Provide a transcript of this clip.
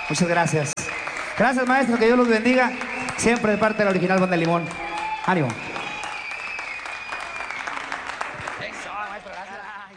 Muchas gracias. Gracias, maestro, que Dios los bendiga. Siempre de parte de la original Banda de Limón. Ánimo.